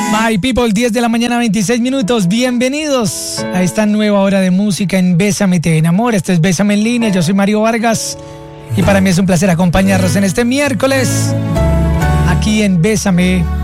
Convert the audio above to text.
My people, 10 de la mañana, 26 minutos. Bienvenidos a esta nueva hora de música en Bésame Te Enamora. Este es Bésame en Línea. Yo soy Mario Vargas y para mí es un placer acompañarlos en este miércoles aquí en Bésame